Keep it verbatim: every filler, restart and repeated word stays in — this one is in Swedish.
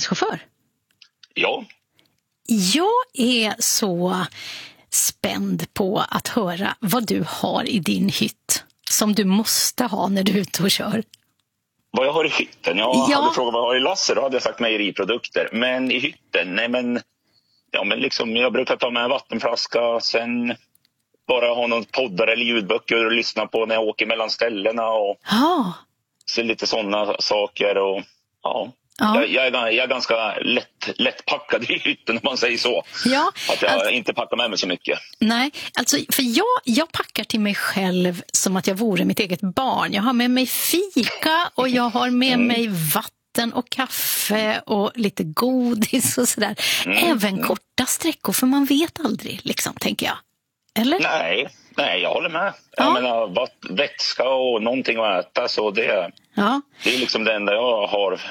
lastbilschaufför? Ja. Jag är så spänd på att höra vad du har i din hytt som du måste ha när du är ute och kör. Vad jag har i hytten? Jag Ja. hade frågat vad jag har i lasser, då hade jag sagt mejeriprodukter. Men i hytten, nej men, ja, men liksom, jag brukar ta med en vattenflaska, sen bara ha någon poddar eller ljudböcker att lyssna på när jag åker mellan ställena och Ja. så lite sådana saker. Och, ja. Ja. Jag, jag, är, jag är ganska lätt, lättpackad i hytten om man säger så. Ja, att jag alltså, inte packar med mig så mycket. Nej, alltså för jag, jag packar till mig själv som att jag vore mitt eget barn. Jag har med mig fika och jag har med mm. mig vatten och kaffe och lite godis och sådär. Mm. Även mm. korta sträckor, för man vet aldrig, liksom, tänker jag. Eller? Nej, nej, jag håller med. Ja. Jag menar, vätska och någonting att äta, så det, ja. det är liksom det enda jag har